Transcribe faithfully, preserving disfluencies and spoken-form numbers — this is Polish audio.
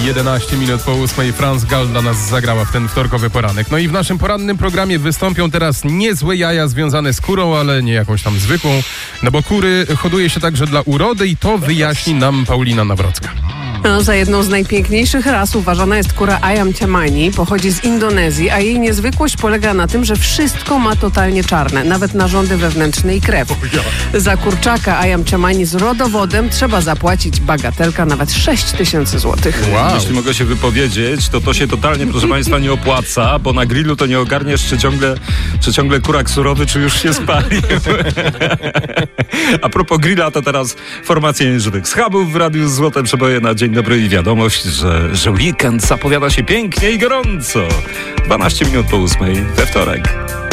jedenaście minut po ósmej Franz Gall dla nas zagrała w ten wtorkowy poranek. No i w naszym porannym programie wystąpią teraz niezłe jaja związane z kurą, ale nie jakąś tam zwykłą, no bo kury hoduje się także dla urody i to wyjaśni nam Paulina Nawrocka. No, za jedną z najpiękniejszych ras uważana jest kura Ayam Cemani. Pochodzi z Indonezji, a jej niezwykłość polega na tym, że wszystko ma totalnie czarne, nawet narządy wewnętrzne i krew. Za kurczaka Ayam Cemani z rodowodem trzeba zapłacić bagatelka nawet sześć tysięcy złotych. Wow. Jeśli mogę się wypowiedzieć, to to się totalnie, proszę Państwa, nie opłaca, bo na grillu to nie ogarniesz, czy ciągle, czy ciągle kurak surowy, czy już się spalił. A propos grilla, to teraz formacja nieżywych schabów w Radiu Złote Przeboje na dzień dobry i wiadomość, że, że weekend zapowiada się pięknie i gorąco. dwanaście minut po ósmej we wtorek.